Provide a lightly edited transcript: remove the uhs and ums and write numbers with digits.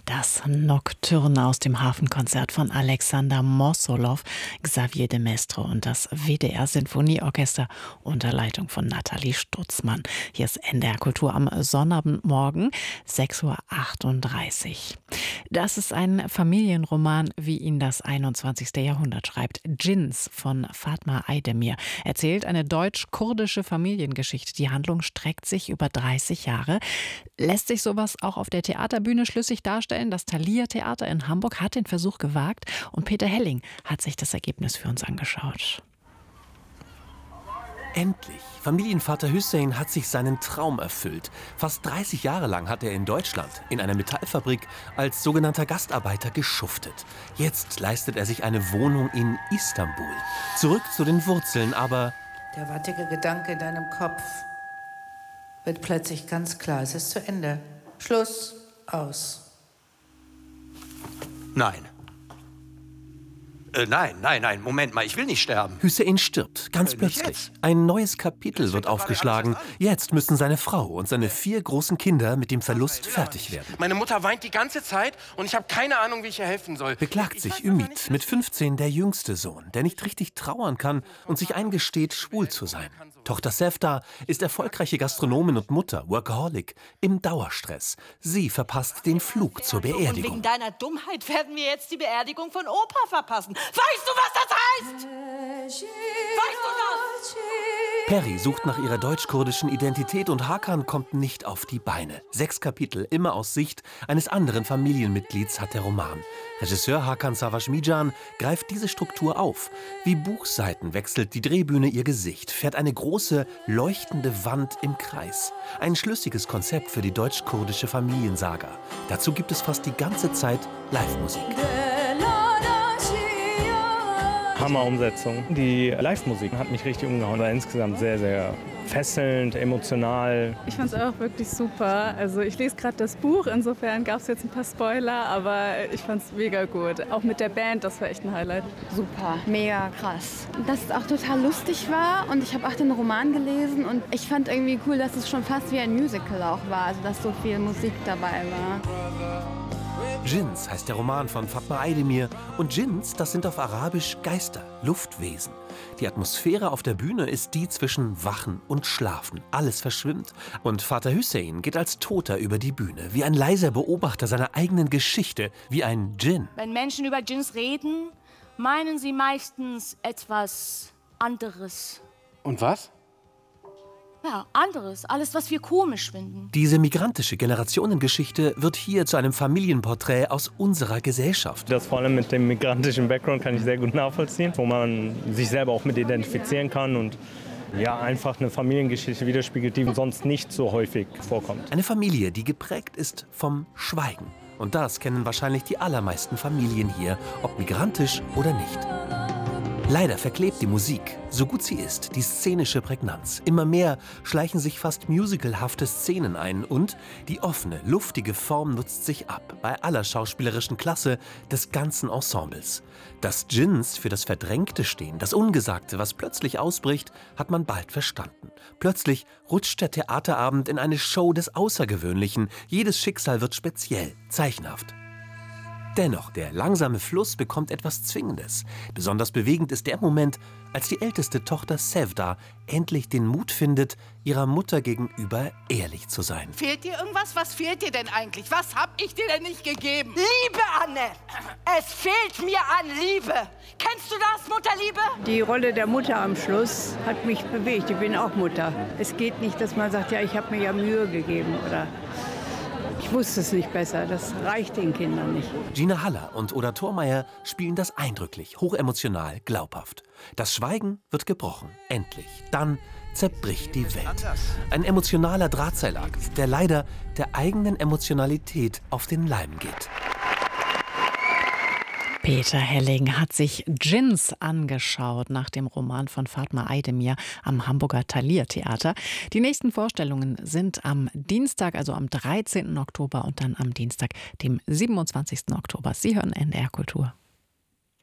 Das Nocturne aus dem Hafenkonzert von Alexander Mossolow, Xavier de Maistre und das WDR Sinfonieorchester unter Leitung von Nathalie Stutzmann. Hier ist NDR Kultur am Sonnabendmorgen, 6:38 Uhr. Das ist ein Familienroman, wie ihn das 21. Jahrhundert schreibt. Djinns von Fatma Aydemir erzählt eine deutsch-kurdische Familiengeschichte. Die Handlung streckt sich über 30 Jahre. Lässt sich sowas auch auf der Theaterbühne schlüssig darstellen? Das Thalia Theater in Hamburg hat den Versuch gewagt und Peter Helling hat sich das Ergebnis für uns angeschaut. Endlich! Familienvater Hüseyin hat sich seinen Traum erfüllt. Fast 30 Jahre lang hat er in Deutschland in einer Metallfabrik als sogenannter Gastarbeiter geschuftet. Jetzt leistet er sich eine Wohnung in Istanbul. Zurück zu den Wurzeln, aber... Der wattige Gedanke in deinem Kopf wird plötzlich ganz klar. Es ist zu Ende. Schluss, aus. Nein. Nein, Moment mal, ich will nicht sterben. Hüseyin stirbt, ganz plötzlich. Jetzt. Ein neues Kapitel wird aufgeschlagen. Jetzt müssen seine Frau und seine 4 großen Kinder mit dem Verlust fertig werden. Meine Mutter weint die ganze Zeit und ich habe keine Ahnung, wie ich ihr helfen soll. Beklagt sich Ümit, mit 15 der jüngste Sohn, der nicht richtig trauern kann und sich eingesteht, schwul zu sein. Tochter Sevda ist erfolgreiche Gastronomin und Mutter, Workaholic, im Dauerstress. Sie verpasst den Flug zur Und wegen Beerdigung. deiner Dummheit werden wir jetzt die Beerdigung von Opa verpassen. Weißt du, was das heißt? Weißt du das? Peri sucht nach ihrer deutsch-kurdischen Identität und Hakan kommt nicht auf die Beine. 6 Kapitel, immer aus Sicht eines anderen Familienmitglieds, hat der Roman. Regisseur Hakan Savaşmijan greift diese Struktur auf. Wie Buchseiten wechselt die Drehbühne ihr Gesicht, fährt eine große, leuchtende Wand im Kreis. Ein schlüssiges Konzept für die deutsch-kurdische Familiensaga. Dazu gibt es fast die ganze Zeit Live-Musik. Hammer-Umsetzung. Die Live-Musik hat mich richtig umgehauen. War insgesamt sehr, sehr fesselnd, emotional. Ich fand es auch wirklich super. Also ich lese gerade das Buch, insofern gab es jetzt ein paar Spoiler, aber ich fand es mega gut. Auch mit der Band, das war echt ein Highlight. Super, mega krass. Dass es auch total lustig war und ich habe auch den Roman gelesen und ich fand irgendwie cool, dass es schon fast wie ein Musical auch war, also dass so viel Musik dabei war. Djinns heißt der Roman von Fatma Aydemir. Und Djinns, das sind auf Arabisch Geister, Luftwesen. Die Atmosphäre auf der Bühne ist die zwischen Wachen und Schlafen. Alles verschwimmt. Und Vater Hüseyin geht als Toter über die Bühne, wie ein leiser Beobachter seiner eigenen Geschichte, wie ein Djinn. Wenn Menschen über Djinns reden, meinen sie meistens etwas anderes. Und was? Ja, anderes. Alles, was wir komisch finden. Diese migrantische Generationengeschichte wird hier zu einem Familienporträt aus unserer Gesellschaft. Das vor allem mit dem migrantischen Background kann ich sehr gut nachvollziehen, wo man sich selber auch mit identifizieren kann und ja, einfach eine Familiengeschichte widerspiegelt, die sonst nicht so häufig vorkommt. Eine Familie, die geprägt ist vom Schweigen. Und das kennen wahrscheinlich die allermeisten Familien hier, ob migrantisch oder nicht. Leider verklebt die Musik, so gut sie ist, die szenische Prägnanz. Immer mehr schleichen sich fast musicalhafte Szenen ein und die offene, luftige Form nutzt sich ab, bei aller schauspielerischen Klasse des ganzen Ensembles. Dass Djinns für das Verdrängte stehen, das Ungesagte, was plötzlich ausbricht, hat man bald verstanden. Plötzlich rutscht der Theaterabend in eine Show des Außergewöhnlichen. Jedes Schicksal wird speziell, zeichenhaft. Dennoch, der langsame Fluss bekommt etwas Zwingendes. Besonders bewegend ist der Moment, als die älteste Tochter Sevda endlich den Mut findet, ihrer Mutter gegenüber ehrlich zu sein. Fehlt dir irgendwas? Was fehlt dir denn eigentlich? Was hab ich dir denn nicht gegeben? Liebe, Anne! Es fehlt mir an Liebe. Kennst du das, Mutterliebe? Die Rolle der Mutter am Schluss hat mich bewegt. Ich bin auch Mutter. Es geht nicht, dass man sagt, ja, ich habe mir ja Mühe gegeben oder ich wusste es nicht besser. Das reicht den Kindern nicht. Gina Haller und Oda Thormeyer spielen das eindrücklich, hochemotional, glaubhaft. Das Schweigen wird gebrochen, endlich. Dann zerbricht die Welt. Ein emotionaler Drahtseilakt, der leider der eigenen Emotionalität auf den Leim geht. Peter Helling hat sich Djinns angeschaut nach dem Roman von Fatma Aydemir am Hamburger Thalia Theater. Die nächsten Vorstellungen sind am Dienstag, also am 13. Oktober und dann am Dienstag, dem 27. Oktober. Sie hören NDR Kultur.